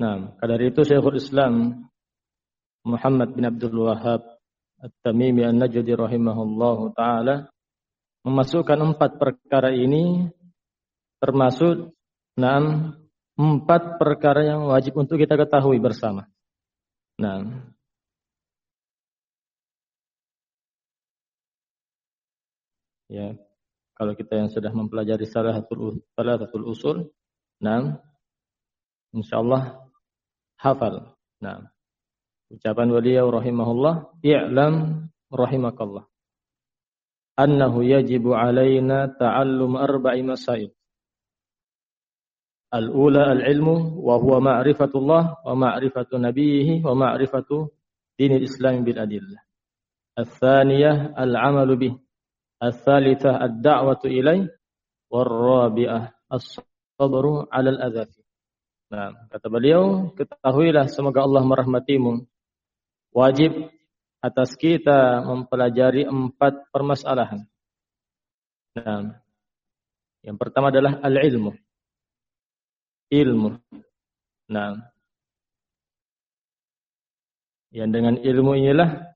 Nah, dari itu Syekhul Islam Muhammad bin Abdul Wahhab At-Tamimi An-Najdi rahimahullahu taala memasukkan 4 perkara ini termasuk 4 perkara yang wajib untuk kita ketahui bersama. Nah, ya, kalau kita yang sudah mempelajari salasatul usul, nah, insyaallah hafal. Nah, ucapan beliau rahimahullah, i'lam rahimakallah annahu yajibu alaina ta'allum 4 masail. Al-ula al-ilmu wa huwa ma'rifatullah wa ma'rifatu nabiyhi wa ma'rifatu dinil islam bil adillah. Al-thaniyah al-'amalu bih. Al-thalithah ad-da'watu ilaih. Wal-rabi'ah as-sabru 'ala al-adha. Nah, kata beliau, ketahuilah semoga Allah merahmatimu, wajib atas kita mempelajari 4 permasalahan. Nah, yang pertama adalah al-ilmu. Ilmu. Nah, yang dengan ilmu inilah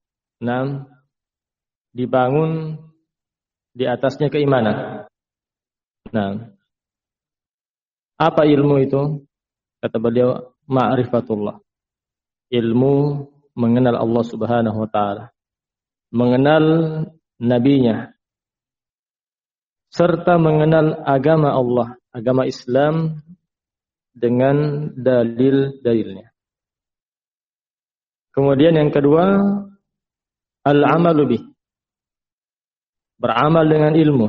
dibangun di atasnya keimanan. Nah, apa ilmu itu? Kata beliau, ma'rifatullah. Ilmu mengenal Allah Subhanahu wa taala, mengenal nabinya, serta mengenal agama Allah, agama Islam dengan dalil-dalilnya. Kemudian yang kedua, al-amalu bih. Beramal dengan ilmu.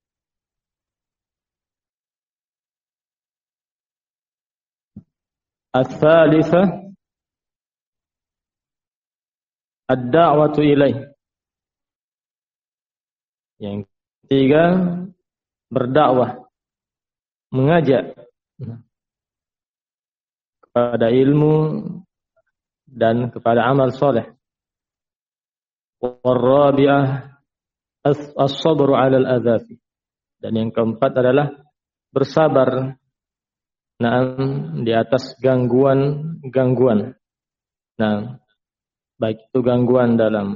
Al-thalithah ad-da'watu ilaih. Yang ketiga, berdakwah, mengajak kepada ilmu dan kepada amal soleh. Wal-rabi'ah as-sabru 'ala al-adzafi. Dan yang keempat adalah bersabar di atas gangguan-gangguan. Nah, baik itu gangguan dalam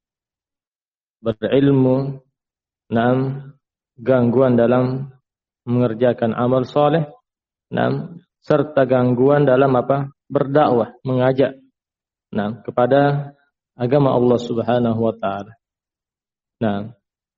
berilmu, gangguan dalam mengerjakan amal soleh, serta gangguan dalam berdakwah, mengajak kepada agama Allah Subhanahu wa taala. Nah,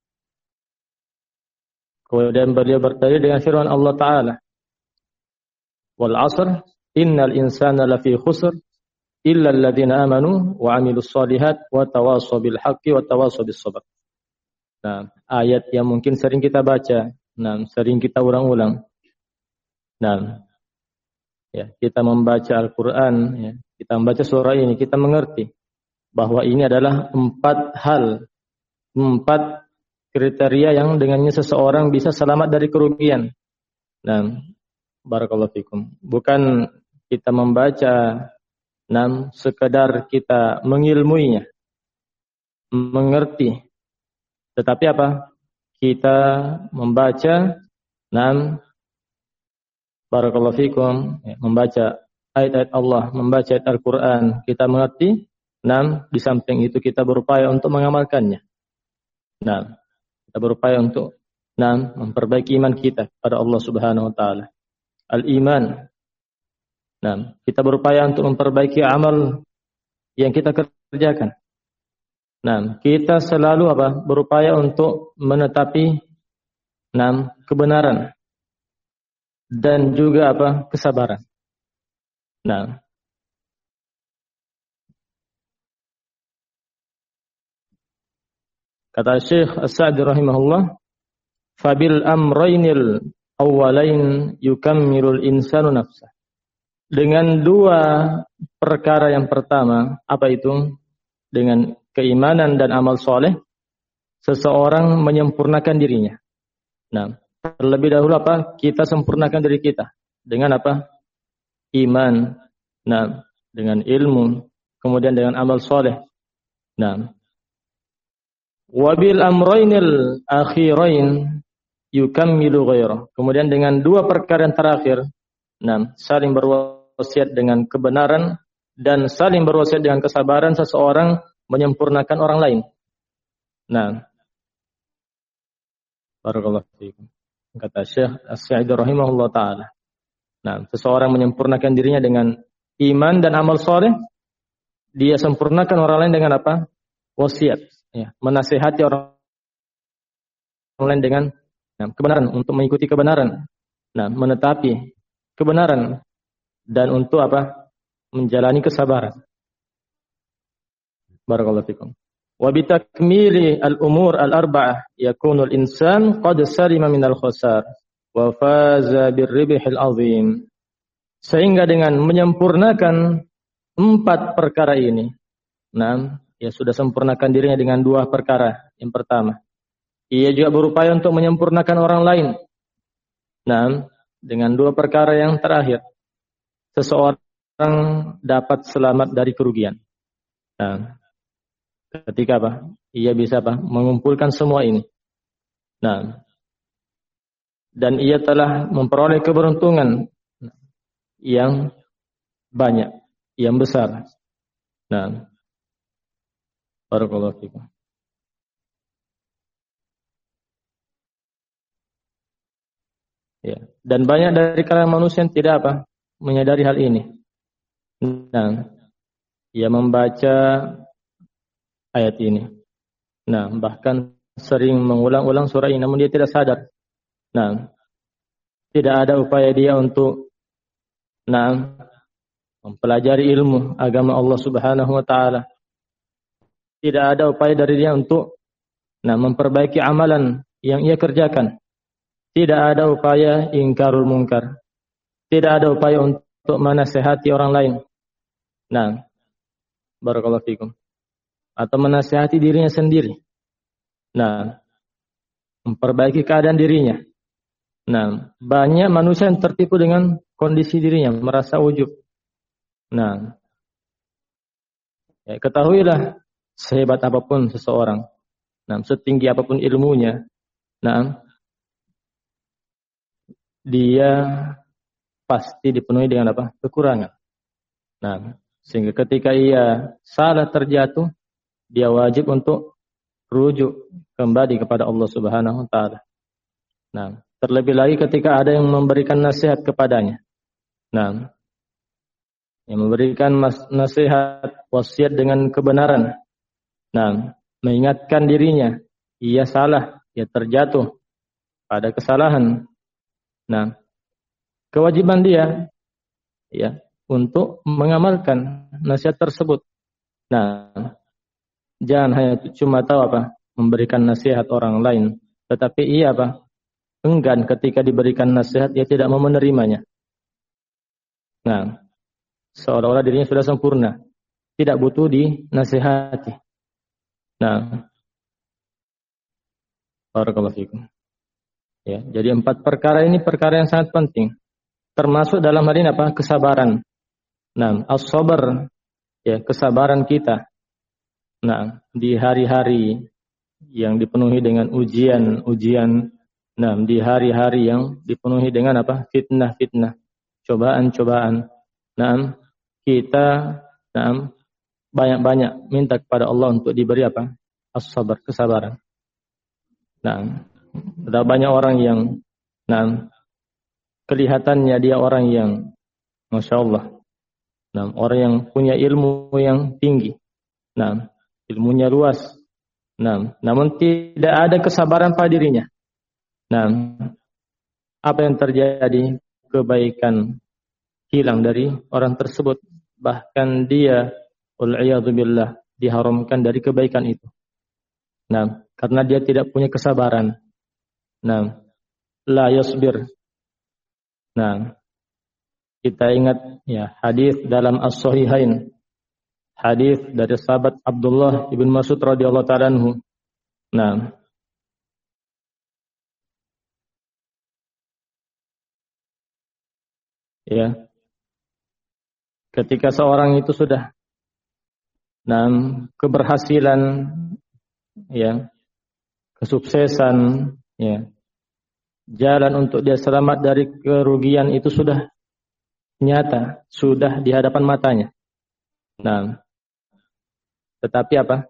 kemudian beliau bertanya dengan firman Allah taala, wal 'asr innal insana lafi khusr illa alladziina amanu wa 'amilus shalihat wa tawashaw bil haqqi wa tawashaw bis sabr. Nah, ayat yang mungkin sering kita baca, sering kita ulang-ulang. Nah, ya, kita membaca Al-Qur'an, ya, kita membaca surah ini, kita mengerti bahwa ini adalah 4 hal, 4 kriteria yang dengannya seseorang bisa selamat dari kerugian. Nah, barakallahu fikum. Bukan kita membaca sekedar kita mengilmuinya, mengerti. Tetapi kita membaca barakallahu fikum, ya, membaca ayat-ayat Allah, membaca ayat Al-Qur'an, kita mengerti. Di samping itu kita berupaya untuk mengamalkannya. Kita berupaya untuk memperbaiki iman kita pada Allah Subhanahu wa taala. Al-iman. Kita berupaya untuk memperbaiki amal yang kita kerjakan. Kita selalu berupaya untuk menetapi kebenaran dan juga kesabaran. Kata Syekh As-Sa'di rahimahullah, fabil amraynil awwalain yukammilul insanu nafsah. Dengan 2 perkara yang pertama, apa itu? Dengan keimanan dan amal soleh, seseorang menyempurnakan dirinya. Terlebih dahulu kita sempurnakan diri kita dengan iman, dengan ilmu, kemudian dengan amal soleh. Wabil amraynil akhirain yukammilu ghairah. Kemudian dengan 2 perkara yang terakhir, saling berwasilah berwasiat dengan kebenaran dan saling berwasiat dengan kesabaran seseorang menyempurnakan orang lain. Nah, barakallahu fiikum. Kata Syekh As-Sa'idi rahimahullah taala. Nah, seseorang menyempurnakan dirinya dengan iman dan amal soleh, dia sempurnakan orang lain dengan apa? Wasiat, ya, menasihati orang lain dengan kebenaran, untuk mengikuti kebenaran. Nah, menetapi kebenaran dan untuk apa? Menjalani kesabaran. Barakallahu fikum. Wa bi takmili al-umur al-arba'ah yakunu al-insan qad salima min al-khusar wa faza bir-ribhil 'azim. Sehingga dengan menyempurnakan 4 perkara ini, nah, ia sudah sempurnakan dirinya dengan 2 perkara. Yang pertama, ia juga berupaya untuk menyempurnakan orang lain. Nah, dengan 2 perkara yang terakhir, seseorang dapat selamat dari kerugian. Nah, ketika apa? Ia bisa apa? Mengumpulkan semua ini. Nah, dan ia telah memperoleh keberuntungan yang banyak, yang besar. Nah, barakallahu fikum. Ya, dan banyak dari kalangan manusia yang tidak apa? Menyadari hal ini. Nah, ia membaca ayat ini. Nah, bahkan sering mengulang-ulang surah ini, namun dia tidak sadar. Nah, tidak ada upaya dia untuk mempelajari ilmu agama Allah Subhanahu wa taala. Tidak ada upaya dari dia untuk memperbaiki amalan yang ia kerjakan. Tidak ada upaya ingkarul munkar. Tidak ada upaya untuk menasihati orang lain. Nah, barakallahu fikum. Atau menasihati dirinya sendiri. Nah, memperbaiki keadaan dirinya. Nah, banyak manusia yang tertipu dengan kondisi dirinya, merasa ujub. Nah, ya, ketahuilah sehebat apapun seseorang, setinggi apapun ilmunya, dia pasti dipenuhi dengan apa? Kekurangan. Nah, sehingga ketika ia salah terjatuh, dia wajib untuk rujuk kembali kepada Allah Subhanahu wa taala. Nah, terlebih lagi ketika ada yang memberikan nasihat kepadanya. Nah, yang memberikan nasihat, wasiat dengan kebenaran. Nah, mengingatkan dirinya, ia salah, ia terjatuh pada kesalahan. Nah, kewajiban dia ya untuk mengamalkan nasihat tersebut. Nah, jangan hanya cuma tahu apa? Memberikan nasihat orang lain, tetapi ia apa? Enggan ketika diberikan nasihat, dia tidak mau menerimanya. Nah, seolah-olah dirinya sudah sempurna, tidak butuh dinasihati. Nah, barakallahu fikum. Ya, jadi 4 perkara ini perkara yang sangat penting. Termasuk dalam hal ini apa? Kesabaran. Nah, as-sabar, ya, kesabaran kita. Nah, di hari-hari yang dipenuhi dengan ujian-ujian, di hari-hari yang dipenuhi dengan apa? Fitnah-fitnah, cobaan-cobaan. Kita banyak-banyak minta kepada Allah untuk diberi apa? As-sabar, kesabaran. Ada banyak orang yang kelihatannya dia orang yang Masya Allah, orang yang punya ilmu yang tinggi, ilmunya luas, namun tidak ada kesabaran pada dirinya. Apa yang terjadi? Kebaikan hilang dari orang tersebut, bahkan dia wal'iyadzubillah diharamkan dari kebaikan itu. Karena dia tidak punya kesabaran. La yasbir. Kita ingat ya hadis dalam As-Sahihain, hadis dari sahabat Abdullah ibn Mas'ud radhiyallahu ta'ala anhu. Ya, ketika seorang itu sudah keberhasilan, ya, kesuksesan, ya, jalan untuk dia selamat dari kerugian itu sudah nyata, sudah di hadapan matanya. Nah, tetapi apa?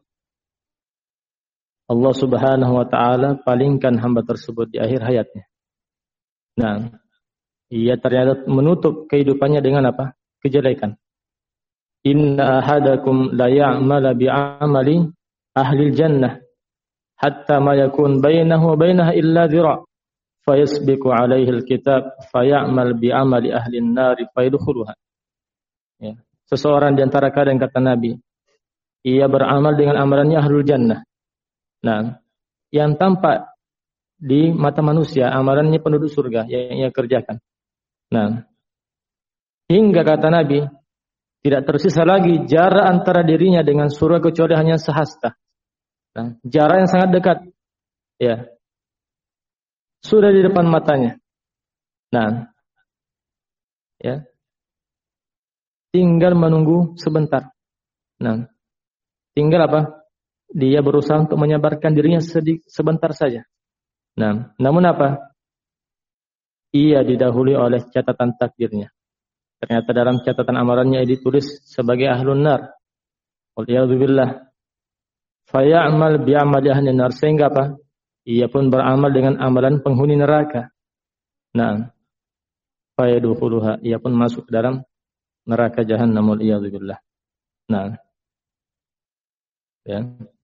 Allah Subhanahu wa taala palingkan hamba tersebut di akhir hayatnya. Nah, ia ternyata menutup kehidupannya dengan apa? Kejelekan. Inna ahadakum la ya'mala bi'amali ahli jannah hatta ma yakun bainahu wa bainaha illa dhira' fayasbiqu alaihi alkitab fay'amal bi'amali ahli an-nar fayadkhuluha. Ya. Seseorang di antara kalian, kata Nabi, ia beramal dengan amalannya ahlul jannah. Nah, yang tampak di mata manusia amalannya penduduk surga yang ia kerjakan. Nah, hingga kata Nabi, tidak tersisa lagi jarak antara dirinya dengan surga kecuali hanya sehasta. Nah, jarak yang sangat dekat. Ya. Sudah di depan matanya. Nah, ya. Tinggal menunggu sebentar. Nah, tinggal apa? Dia berusaha untuk menyabarkan dirinya sebentar saja. Nah, namun apa? Ia didahului oleh catatan takdirnya. Ternyata dalam catatan amalannya ditulis sebagai ahlun nar. Waliyadzubillah. Faya'mal bi'amali ahli nar. Sehingga apa? Ia pun beramal dengan amalan penghuni neraka. Nah, fayadkhuluha. Ia pun masuk ke dalam neraka jahannam. Waliyadzubillah. Nah, ya.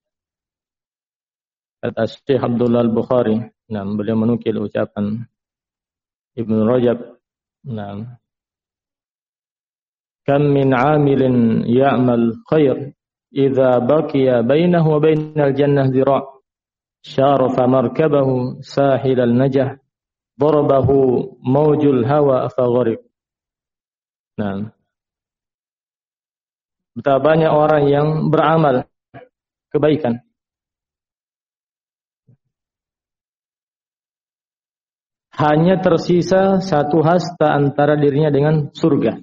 Kata Syekh Abdullah Al-Bukhari, nah, beliau menukil ucapan Ibnu Rajab, nah, kam min 'amilin ya'mal khair idza baqiya bainahu wa bainal jannah dhira' syarafa markabahu sahilal najah darabahu mawjul hawa fagharib. Nah, betapa banyak orang yang beramal kebaikan, hanya tersisa satu hasta antara dirinya dengan surga.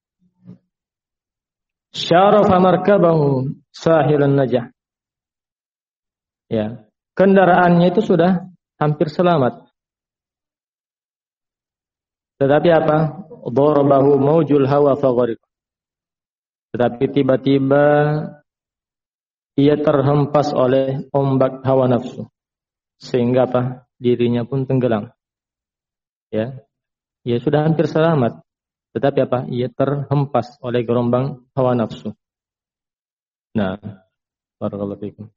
Syarafa markabahu sahilan najah. Ya, kendaraannya itu sudah hampir selamat. Tetapi apa? Darabahu maujul hawa fagharib. Tetapi tiba-tiba ia terhempas oleh ombak hawa nafsu. Sehingga apa? Dirinya pun tenggelam. Ya. Ia sudah hampir selamat. Tetapi apa? Ia terhempas oleh gelombang hawa nafsu. Nah, barakallahu fikum.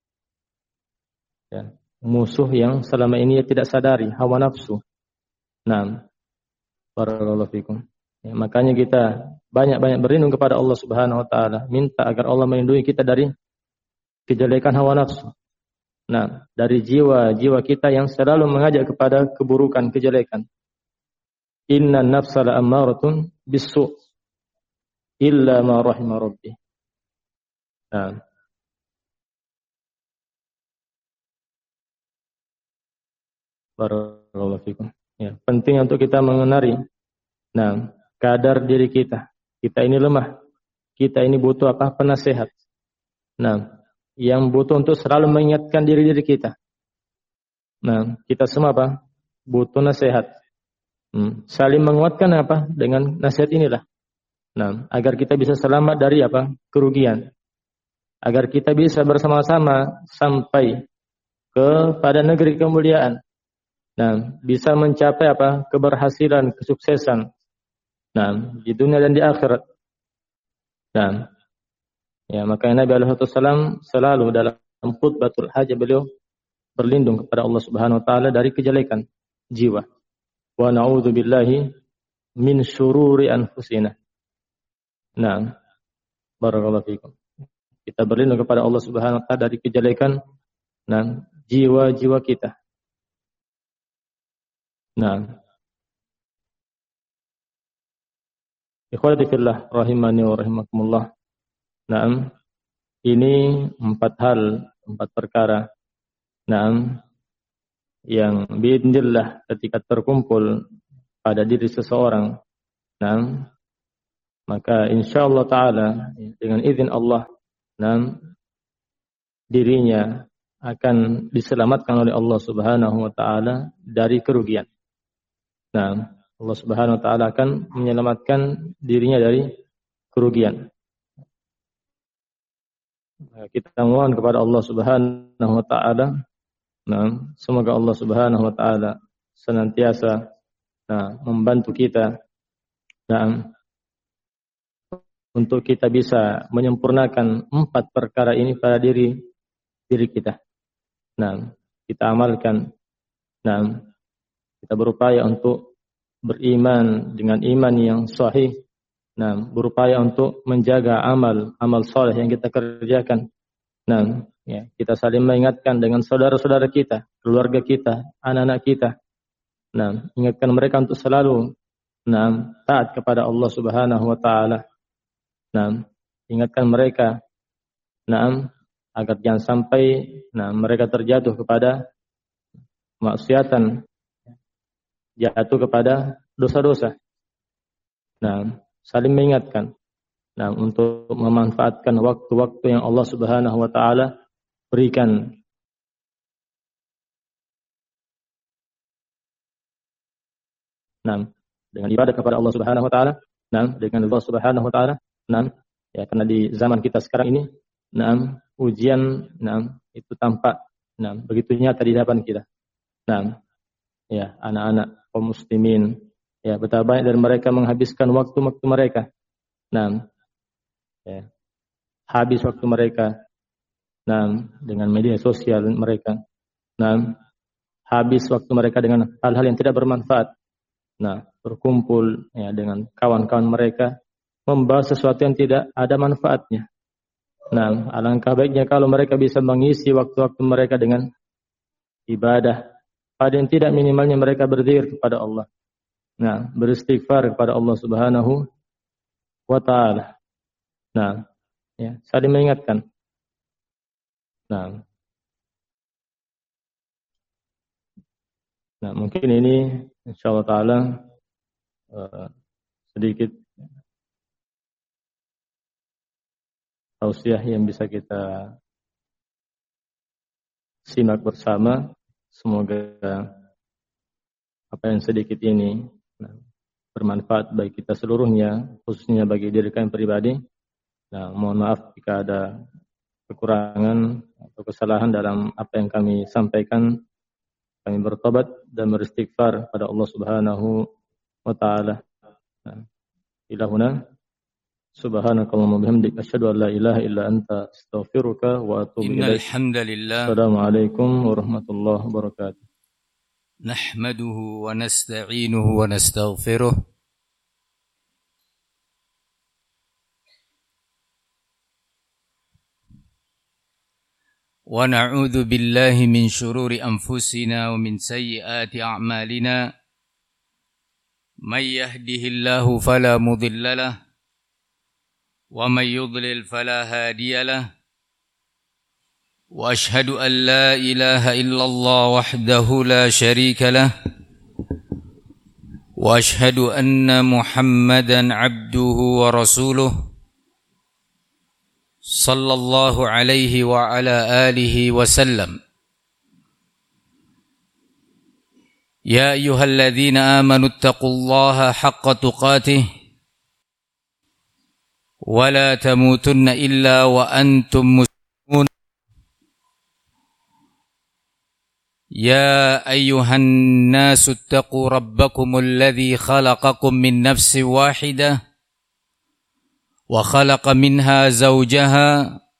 Ya, musuh yang selama ini ia tidak sadari, hawa nafsu. Nah, barakallahu fikum. Ya, makanya kita banyak-banyak berlindung kepada Allah Subhanahu wa taala, minta agar Allah melindungi kita dari kejelekan hawa nafsu. Nah, dari jiwa-jiwa kita yang selalu mengajak kepada keburukan, kejelekan. Inna nafsa la'ammaratun bis-su' illa ma rahima rabbi. Nah. Barakallahu fikum. Ya, penting untuk kita mengenali kadar diri kita. Kita ini lemah. Kita ini butuh apa? Penasehat. Yang butuh untuk selalu mengingatkan diri-diri kita. Kita semua apa? Butuh nasihat. Saling menguatkan apa? Dengan nasihat inilah. Agar kita bisa selamat dari apa? Kerugian. Agar kita bisa bersama-sama sampai kepada negeri kemuliaan. Bisa mencapai apa? Keberhasilan, kesuksesan. Di dunia dan di akhirat. Ya, makanya Nabi SAW selalu dalam khutbatul hajah beliau berlindung kepada Allah Subhanahu wa taala dari kejelekan jiwa. Wa na'udzu billahi min syururi anfusina. Barakallahu fikum. Kita berlindung kepada Allah Subhanahu wa taala dari kejelekan jiwa-jiwa kita. Ikhwati fillah rahimani wa rahimakumullah. Ini 4 perkara. Yang biidznillah ketika terkumpul pada diri seseorang, maka insyaallah taala dengan izin Allah, dirinya akan diselamatkan oleh Allah Subhanahu wa taala dari kerugian. Allah Subhanahu wa taala akan menyelamatkan dirinya dari kerugian. Kita mohon kepada Allah Subhanahu wa taala, semoga Allah Subhanahu wa taala senantiasa membantu kita untuk kita bisa menyempurnakan 4 perkara ini pada diri kita. Kita amalkan. Kita berupaya untuk beriman dengan iman yang sahih. Berupaya untuk menjaga amal soleh yang kita kerjakan. Kita saling mengingatkan dengan saudara-saudara kita, keluarga kita, anak-anak kita. Ingatkan mereka untuk selalu taat kepada Allah Subhanahu wa taala. Ingatkan mereka agar jangan sampai mereka terjatuh kepada maksiatan, jatuh kepada dosa-dosa. Saling mengingatkan untuk memanfaatkan waktu-waktu yang Allah Subhanahu wa taala berikan. Dengan ibadah kepada Allah Subhanahu wa taala, dengan Allah Subhanahu wa taala, karena di zaman kita sekarang ini, ujian itu tampak begitu nyata di hadapan kita. Anak-anak kaum muslimin, betapa banyak dari mereka menghabiskan waktu-waktu mereka. Habis waktu mereka dengan media sosial mereka. Habis waktu mereka dengan hal-hal yang tidak bermanfaat. Berkumpul dengan kawan-kawan mereka membahas sesuatu yang tidak ada manfaatnya. Alangkah baiknya kalau mereka bisa mengisi waktu-waktu mereka dengan ibadah. Pada yang tidak minimalnya mereka berzikir kepada Allah. Beristighfar kepada Allah Subhanahu wa taala. Saling mengingatkan. Mungkin ini insyaallah taala sedikit tausiah yang bisa kita simak bersama. Semoga apa yang sedikit ini bermanfaat bagi kita seluruhnya, khususnya bagi diri kami pribadi. Mohon maaf jika ada kekurangan atau kesalahan dalam apa yang kami sampaikan. Kami bertobat dan beristighfar pada Allah Subhanahu wa taala. Ilahuna subhanakallahumma bihamdika asyhadu an la ilaha illa anta astaghfiruka wa atubu ilaik. Assalamualaikum warahmatullahi wabarakatuh. Nahmaduhu wa nasta'inuhu wa nastaghfiruh. ونعوذ بالله من شرور أنفسنا ومن سيئات أعمالنا من يهده الله فلا مضل له ومن يضلل فلا هادي له وأشهد أن لا إله إلا الله وحده لا شريك له وأشهد أن محمدا عبده ورسوله صلى الله عليه وعلى آله وسلم. يا أيها الذين آمنوا اتقوا الله حق تقاته ولا تموتن إلا وأنتم مسلمون. يا أيها الناس اتقوا ربكم الذي خلقكم من نفس واحدة وخلق منها زوجها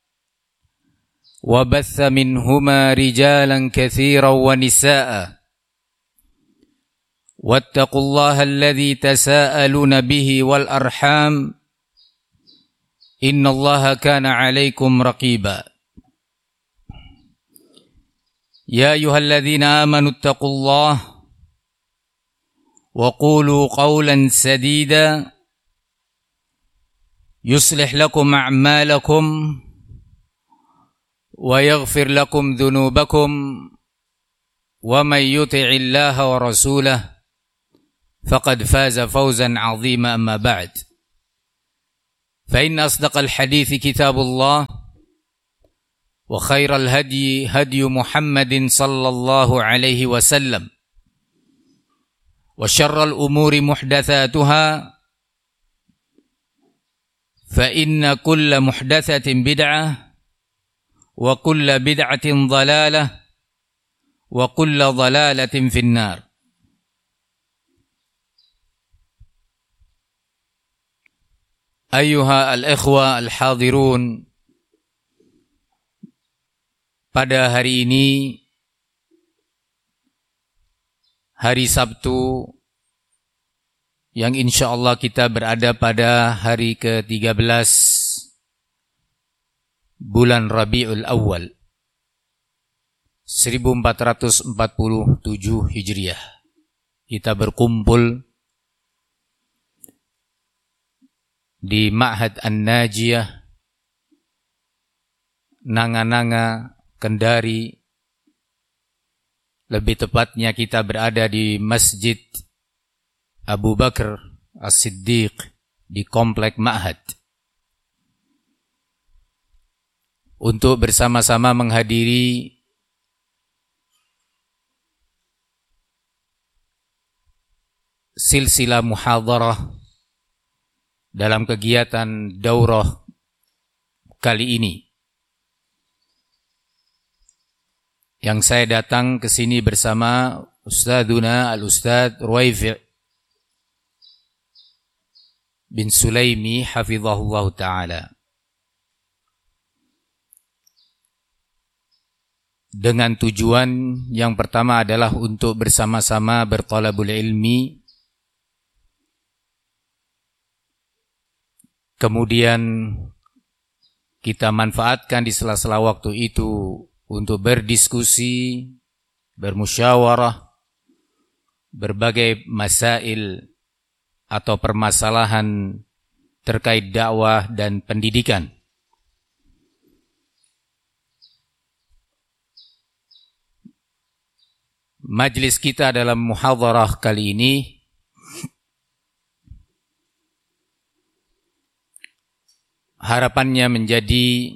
وبث منهما رجالا كثيرا ونساء واتقوا الله الذي تساءلون به والأرحام إن الله كان عليكم رقيبا. يا أيها الذين آمنوا اتقوا الله وقولوا قولا سديدا يصلح لكم أعمالكم ويغفر لكم ذنوبكم ومن يطع الله ورسوله فقد فاز فوزا عظيما. أما بعد فإن أصدق الحديث كتاب الله وخير الهدي هدي محمد صلى الله عليه وسلم وشر الأمور محدثاتها فإن كل محدثة بدعة وكل بدعة ضلالة وكل ضلالة في النار. أيها الإخوة الحاضرون, pada hari ini, hari Sabtu, yang insya Allah kita berada pada hari ke-13 bulan Rabiul Awal 1447 Hijriah. Kita berkumpul di Ma'had An-Najiyah, Nanga-Nanga, Kendari. Lebih tepatnya kita berada di Masjid Abu Bakar As-Siddiq di Komplek Ma'had, untuk bersama-sama menghadiri silsilah muhadharah dalam kegiatan daurah kali ini. Yang saya datang ke sini bersama Ustadzuna Al-Ustadz Ruwaifi' bin Sulaimi hafizahullah ta'ala, dengan tujuan yang pertama adalah untuk bersama-sama bertalabul ilmi, kemudian kita manfaatkan di sela-sela waktu itu untuk berdiskusi, bermusyawarah, berbagai masail atau permasalahan terkait dakwah dan pendidikan. Majlis kita dalam muhadharah kali ini harapannya menjadi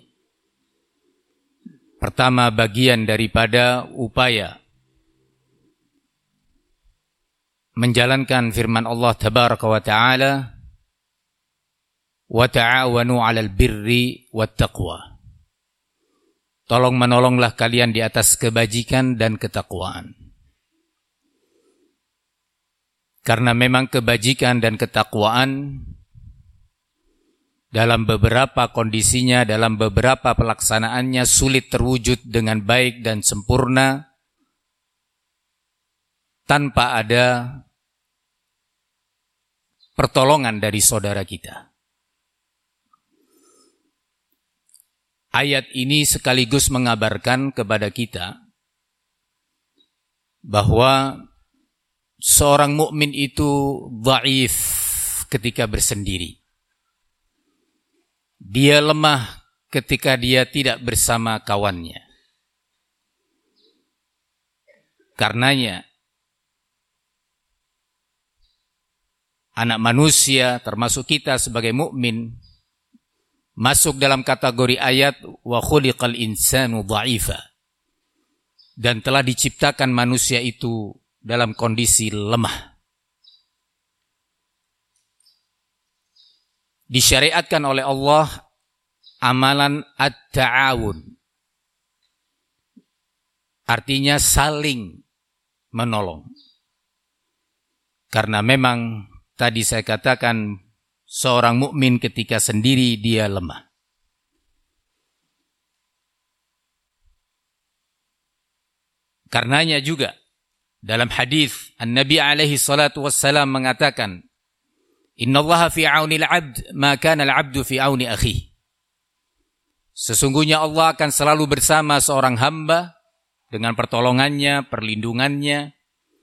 pertama bagian daripada upaya menjalankan firman Allah Tabaraka wa Ta'ala, wa ta'awanu 'alal birri wat taqwa. Tolong menolonglah kalian di atas kebajikan dan ketakwaan. Karena memang kebajikan dan ketakwaan dalam beberapa kondisinya, dalam beberapa pelaksanaannya sulit terwujud dengan baik dan sempurna tanpa ada pertolongan dari saudara kita. Ayat ini sekaligus mengabarkan kepada kita bahwa seorang mukmin itu dhaif ketika bersendiri. Dia lemah ketika dia tidak bersama kawannya. Karenanya, anak manusia termasuk kita sebagai mukmin masuk dalam kategori ayat wa khuliqal insanu dha'ifa, dan telah diciptakan manusia itu dalam kondisi lemah. Disyariatkan oleh Allah amalan at-ta'awun, artinya saling menolong. Karena memang tadi saya katakan seorang mukmin ketika sendiri dia lemah. Karenanya juga dalam hadis An-Nabi alaihi salatu wassalam mengatakan, innallaha fi auni al-'abd ma kana al-'abdu fi auni akhihi. Sesungguhnya Allah akan selalu bersama seorang hamba dengan pertolongannya, perlindungannya,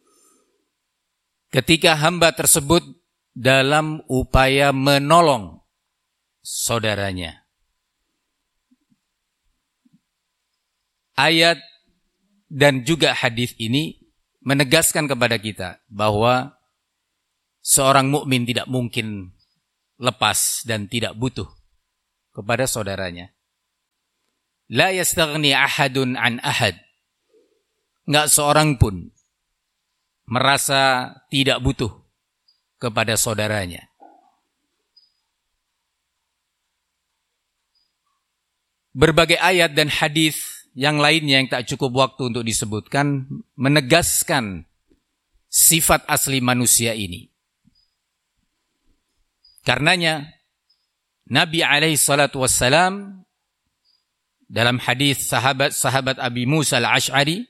ketika hamba tersebut dalam upaya menolong saudaranya. Ayat dan juga hadis ini menegaskan kepada kita bahwa seorang mukmin tidak mungkin lepas dan tidak butuh kepada saudaranya. La yastaghni ahadun an ahad. Enggak seorang pun merasa tidak butuh kepada saudaranya. Berbagai ayat dan hadis yang lainnya yang tak cukup waktu untuk disebutkan menegaskan sifat asli manusia ini. Karenanya Nabi SAW dalam hadis sahabat Abi Musa al-Ash'ari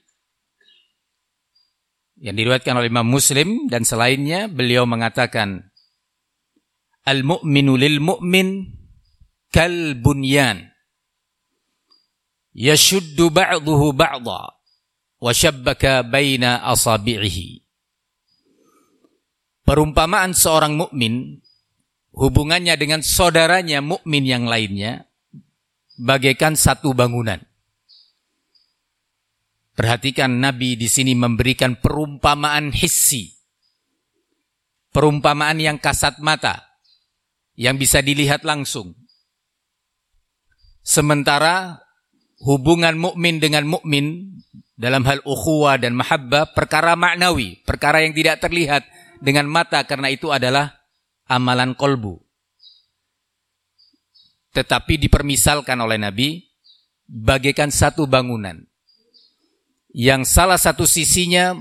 yang diriwayatkan oleh Imam Muslim dan selainnya, beliau mengatakan, al-mu'minu lil-mu'min kal-bunyan yashuddu ba'duhu ba'da wa shabbaka baina asabi'ihi. Perumpamaan seorang mukmin, hubungannya dengan saudaranya mukmin yang lainnya, bagaikan satu bangunan. Perhatikan, Nabi di sini memberikan perumpamaan hissi, perumpamaan yang kasat mata, yang bisa dilihat langsung. Sementara hubungan mukmin dengan mukmin dalam hal ukhuwah dan mahabbah perkara maknawi, perkara yang tidak terlihat dengan mata karena itu adalah amalan kolbu. Tetapi dipermisalkan oleh Nabi bagaikan satu bangunan yang salah satu sisinya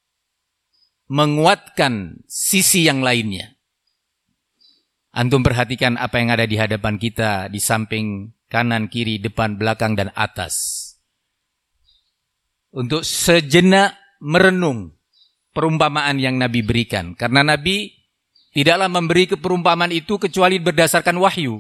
menguatkan sisi yang lainnya. Antum perhatikan apa yang ada di hadapan kita, di samping, kanan, kiri, depan, belakang, dan atas. Untuk sejenak merenung perumpamaan yang Nabi berikan. Karena Nabi tidaklah memberi perumpamaan itu kecuali berdasarkan wahyu.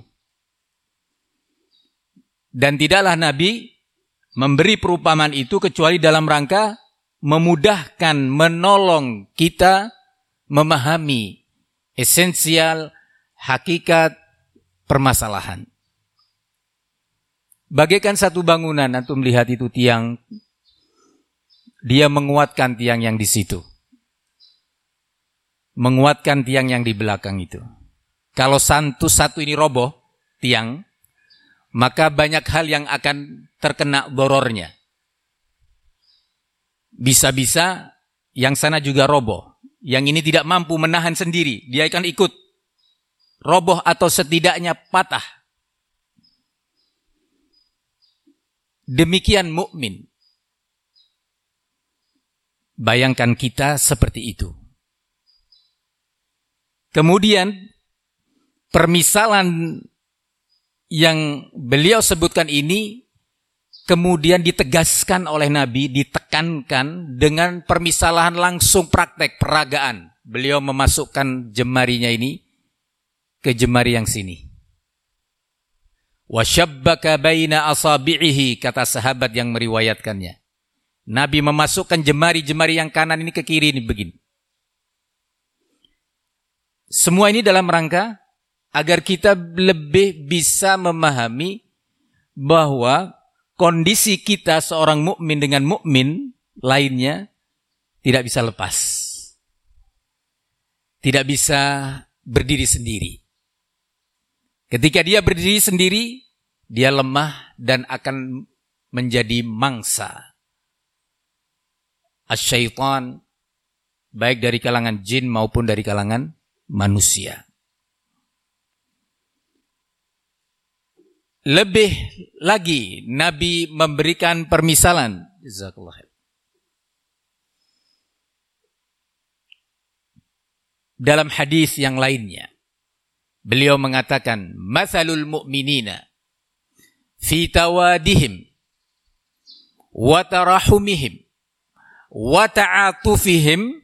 Dan tidaklah Nabi memberi perumpamaan itu kecuali dalam rangka memudahkan, menolong kita memahami esensial, hakikat permasalahan. Bagaikan satu bangunan, antum lihat itu tiang, dia menguatkan tiang yang di situ. Menguatkan tiang yang di belakang itu. Kalau satu ini roboh, tiang, maka banyak hal yang akan terkena dorornya. Bisa-bisa yang sana juga roboh. Yang ini tidak mampu menahan sendiri, dia akan ikut roboh atau setidaknya patah. Demikian mukmin. Bayangkan kita seperti itu. Kemudian permisalan yang beliau sebutkan ini kemudian ditegaskan oleh Nabi, ditekankan dengan permisalan langsung praktek peragaan. Beliau memasukkan jemarinya ini ke jemari yang sini. Wasyabbaka baina asabi'ihi, kata sahabat yang meriwayatkannya. Nabi memasukkan jemari-jemari yang kanan ini ke kiri ini begini. Semua ini dalam rangka agar kita lebih bisa memahami bahwa kondisi kita seorang mukmin dengan mukmin lainnya tidak bisa lepas. Tidak bisa berdiri sendiri. Ketika dia berdiri sendiri, dia lemah dan akan menjadi mangsa asyaitan, baik dari kalangan jin maupun dari kalangan manusia. Lebih lagi Nabi memberikan permisalan. Jazakallah khair. Dalam hadis yang lainnya, beliau mengatakan, "Matsalul mu'minina fi tawadihim wa tarahumihim wa ta'atufihim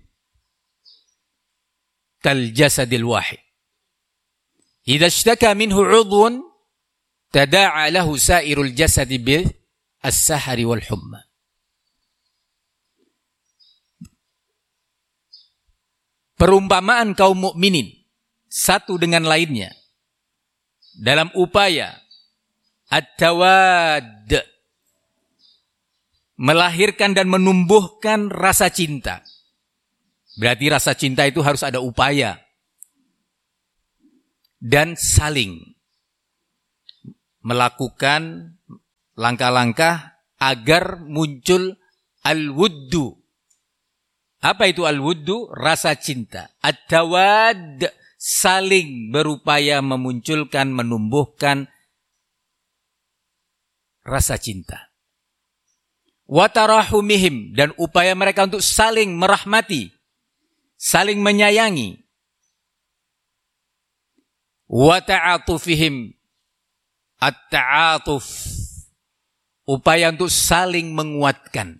kal jasadil wahid. Idza ishtaka minhu 'udhun tada'a lahu sa'irul jasadi bil as-sahari wal humma." Perumpamaan kaum mukminin satu dengan lainnya dalam upaya at-tawad, melahirkan dan menumbuhkan rasa cinta. Berarti rasa cinta itu harus ada upaya dan saling melakukan langkah-langkah agar muncul al-wuddu, Apa itu al-wuddu? Rasa cinta. At-tawad, saling berupaya memunculkan, menumbuhkan rasa cinta. Wa tarahumihim, dan upaya mereka untuk saling merahmati, saling menyayangi. Wa ta'atufihim, at-ta'atuf, upaya untuk saling menguatkan.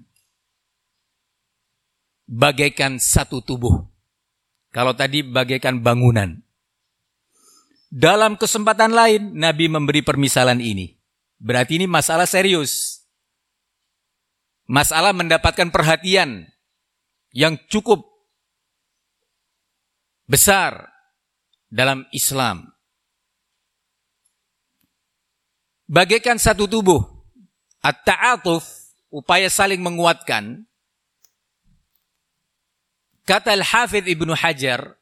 Bagaikan satu tubuh. Kalau tadi bagaikan bangunan. Dalam kesempatan lain, Nabi memberi permisalan ini. Berarti ini masalah serius. Masalah mendapatkan perhatian yang cukup besar dalam Islam. Bagaikan satu tubuh. At-ta'atuf, upaya saling menguatkan. Kata Al-Hafidh Ibnu Hajar,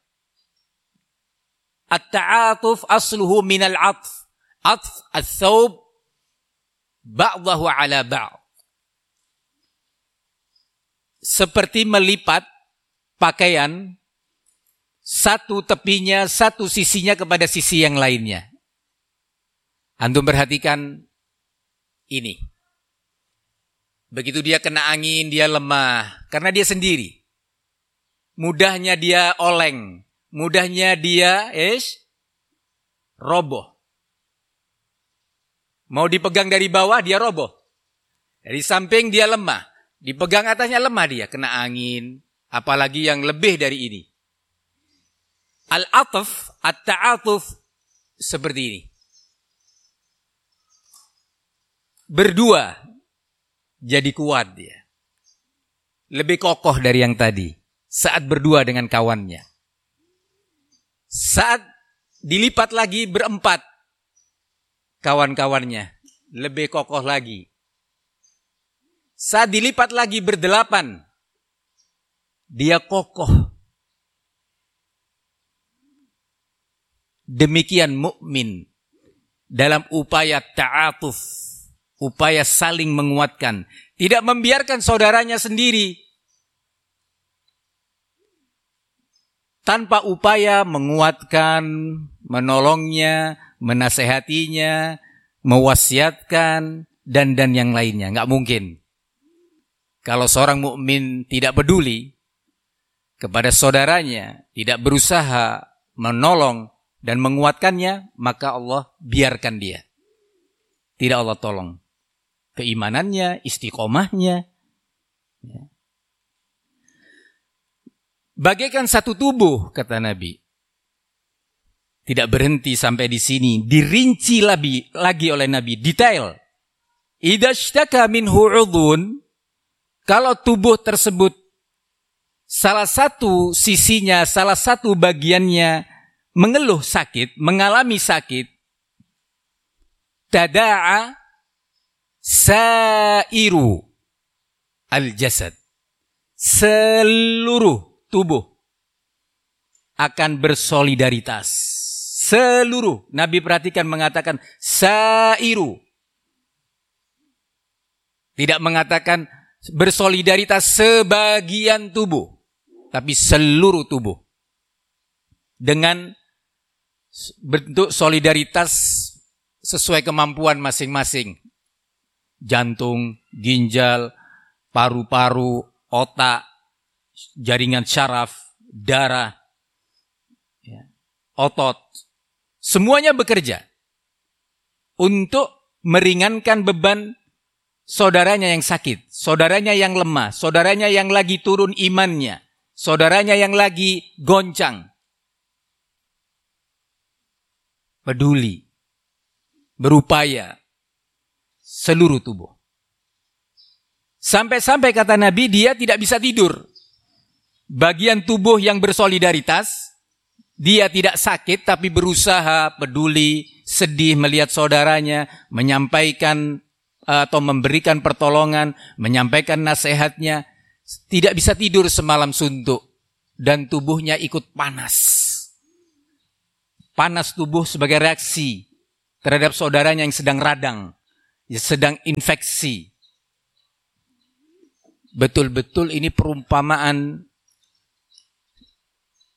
at-ta'atuf asluhu minal atf. Atf al-thawb ba'dahu ala ba'd. Seperti melipat pakaian, satu tepinya, satu sisinya kepada sisi yang lainnya. Antum perhatikan ini. Begitu dia kena angin, dia lemah. Karena dia sendiri. Mudahnya dia oleng. Mudahnya dia roboh. Mau dipegang dari bawah, dia roboh. Dari samping dia lemah. Dipegang atasnya lemah dia. Kena angin. Apalagi yang lebih dari ini. Al-ataf, at-ta'atuf seperti ini. Berdua jadi kuat dia. Lebih kokoh dari yang tadi. Saat berdua dengan kawannya. Saat dilipat lagi berempat kawan-kawannya. Lebih kokoh lagi. Saat dilipat lagi berdelapan. Dia kokoh. Demikian mukmin dalam upaya ta'atuf, upaya saling menguatkan, tidak membiarkan saudaranya sendiri tanpa upaya menguatkan, menolongnya, menasehatinya, mewasiatkan dan yang lainnya. Enggak mungkin. Kalau seorang mukmin tidak peduli kepada saudaranya, tidak berusaha menolong dan menguatkannya, maka Allah biarkan dia. Tidak Allah tolong. Keimanannya, istiqomahnya. Bagaikan satu tubuh, kata Nabi. Tidak berhenti sampai di sini. Dirinci lagi oleh Nabi. Detail. Idza ishtaka minhu 'udhun, kalau tubuh tersebut salah satu sisinya, salah satu bagiannya mengeluh sakit, mengalami sakit, tada'a sairu al-jasad. Seluruh tubuh akan bersolidaritas. Seluruh. Nabi perhatikan mengatakan sairu. Tidak mengatakan bersolidaritas sebagian tubuh. Tapi seluruh tubuh. Dengan bentuk solidaritas sesuai kemampuan masing-masing. Jantung, ginjal, paru-paru, otak, jaringan syaraf, darah, otot. Semuanya bekerja untuk meringankan beban saudaranya yang sakit, saudaranya yang lemah, saudaranya yang lagi turun imannya, saudaranya yang lagi goncang. Peduli, berupaya, seluruh tubuh. Sampai-sampai kata Nabi, dia tidak bisa tidur. Bagian tubuh yang bersolidaritas, dia tidak sakit tapi berusaha, peduli, sedih melihat saudaranya, menyampaikan atau memberikan pertolongan, menyampaikan nasihatnya, tidak bisa tidur semalam suntuk dan tubuhnya ikut panas. Panas tubuh sebagai reaksi terhadap saudaranya yang sedang radang, yang sedang infeksi. Betul-betul ini perumpamaan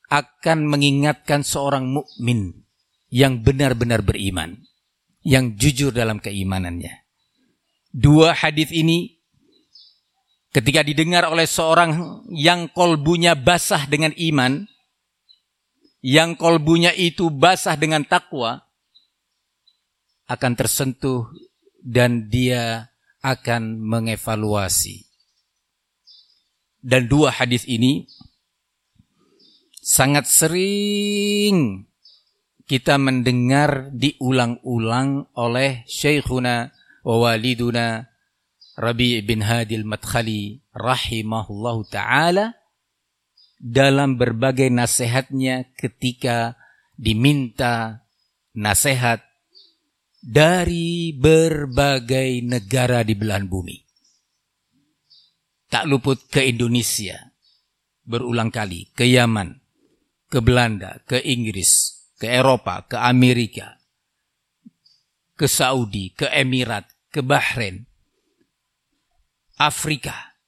akan mengingatkan seorang mukmin yang benar-benar beriman, yang jujur dalam keimanannya. Dua hadis ini ketika didengar oleh seorang yang kolbunya basah dengan iman, yang kolbunya itu basah dengan takwa, akan tersentuh dan dia akan mengevaluasi. Dan dua hadis ini sangat sering kita mendengar diulang-ulang oleh Syekhuna wa waliduna Rabi' bin Hadi al-Madkhali rahimahullahu ta'ala dalam berbagai nasihatnya ketika diminta nasihat dari berbagai negara di belahan bumi. Tak luput ke Indonesia berulang kali, ke Yaman, ke Belanda, ke Inggris, ke Eropa, ke Amerika, ke Saudi, ke Emirat, ke Bahrain, Afrika.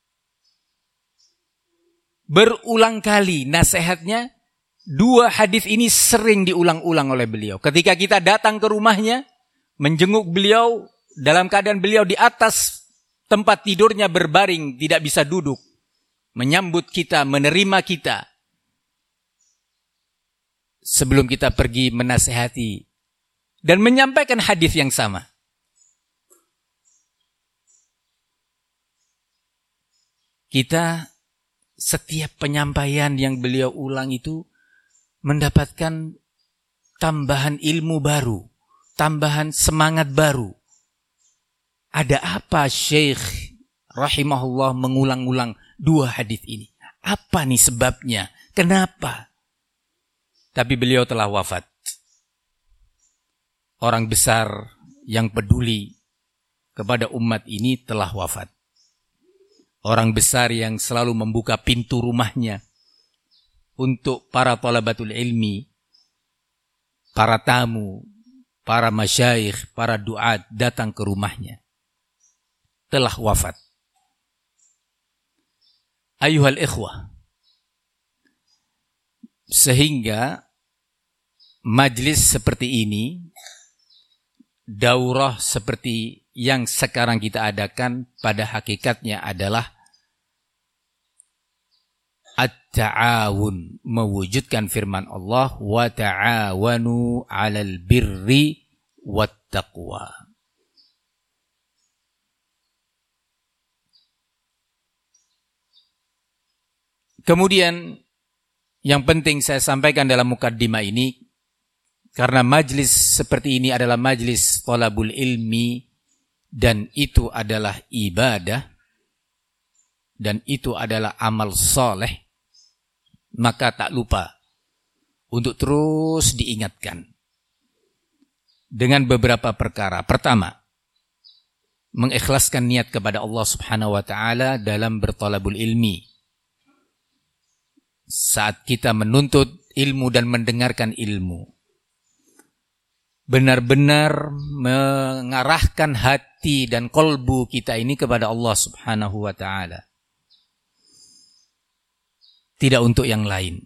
Berulang kali nasihatnya, dua hadis ini sering diulang-ulang oleh beliau. Ketika kita datang ke rumahnya, menjenguk beliau dalam keadaan beliau di atas tempat tidurnya berbaring, tidak bisa duduk, menyambut kita, menerima kita. Sebelum kita pergi menasihati dan menyampaikan hadis yang sama. Kita setiap penyampaian yang beliau ulang itu mendapatkan tambahan ilmu baru, tambahan semangat baru. Ada apa Syekh rahimahullah mengulang-ulang dua hadis ini? Apa nih sebabnya? Kenapa? Tapi beliau telah wafat. Orang besar yang peduli kepada umat ini telah wafat. Orang besar yang selalu membuka pintu rumahnya untuk para thalabatul ilmi, para tamu, para masyayikh, para duat datang ke rumahnya, telah wafat. Ayuhal ikhwah, sehingga majlis seperti ini, daurah seperti yang sekarang kita adakan pada hakikatnya adalah at-ta'awun, mewujudkan firman Allah, wa ta'awanu 'alal birri wat taqwa. Kemudian yang penting saya sampaikan dalam mukaddimah ini, karena majlis seperti ini adalah majlis thalabul ilmi dan itu adalah ibadah dan itu adalah amal soleh, maka tak lupa untuk terus diingatkan dengan beberapa perkara. Pertama, mengikhlaskan niat kepada Allah Subhanahu wa taala dalam berthalabul ilmi. Saat kita menuntut ilmu dan mendengarkan ilmu, benar-benar mengarahkan hati dan kolbu kita ini kepada Allah Subhanahu wa ta'ala. Tidak untuk yang lain.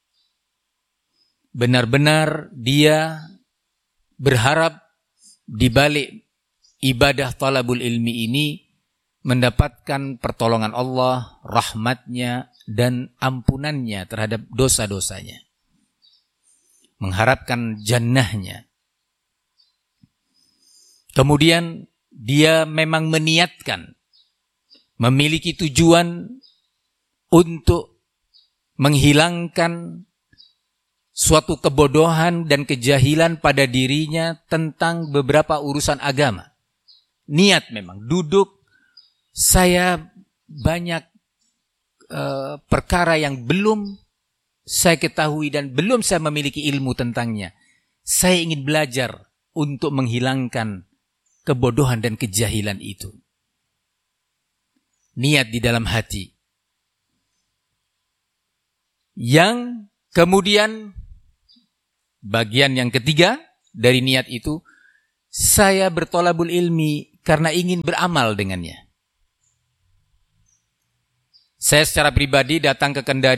Benar-benar dia berharap di balik ibadah talabul ilmi ini mendapatkan pertolongan Allah, rahmatnya, dan ampunannya terhadap dosa-dosanya. Mengharapkan jannahnya. Kemudian dia memang meniatkan, memiliki tujuan untuk menghilangkan suatu kebodohan dan kejahilan pada dirinya tentang beberapa urusan agama. Niat memang, duduk, saya banyak perkara yang belum saya ketahui dan belum saya memiliki ilmu tentangnya. Saya ingin belajar untuk menghilangkan kebodohan dan kejahilan itu. Niat di dalam hati. Yang kemudian bagian yang ketiga dari niat itu, saya berthalabul ilmi karena ingin beramal dengannya. Saya secara pribadi datang ke Kendari